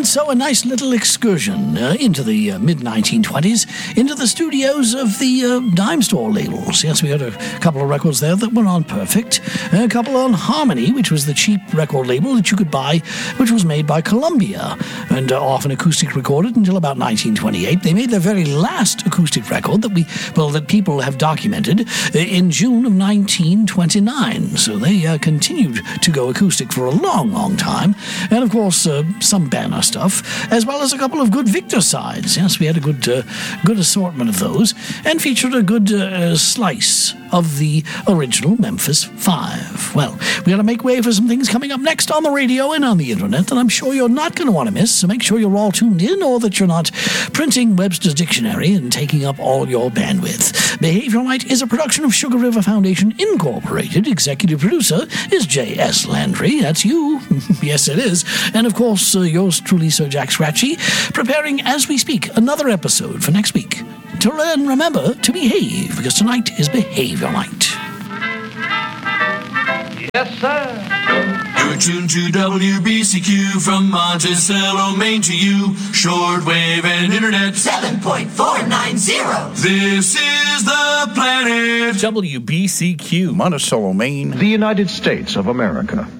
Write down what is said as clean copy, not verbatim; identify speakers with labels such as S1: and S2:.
S1: so a nice little excursion into the mid-1920s, into the studios of the Dime Store labels. Yes, we had a couple of records there that were on Perfect, a couple on Harmony, which was the cheap record label that you could buy, which was made by Columbia, and often acoustic recorded until about 1928. They made their very last acoustic record that people have documented in June of 1929. So they continued to go acoustic for a long, long time. And of course, some Banner stuff, as well as a couple of good Victor sides. Yes, we had a good assortment of those, and featured a good slice of the original Memphis 5. Well, we got to make way for some things coming up next on the radio and on the internet that I'm sure you're not going to want to miss, so make sure you're all tuned in, or that you're not printing Webster's Dictionary and taking up all your bandwidth. Behavioral Night is a production of Sugar River Foundation Incorporated. Executive producer is J.S. Landry. That's you. Yes, it is. And of course, yours truly, Sir Jack Scratchy, preparing as we speak another episode for next week. Till then, remember to behave, because tonight is Behavior Night.
S2: Yes, sir.
S3: You're tuned to WBCQ from Monticello, Maine to you. Shortwave and internet.
S4: 7.490.
S3: This is the planet.
S5: WBCQ,
S6: Monticello, Maine.
S2: The United States of America.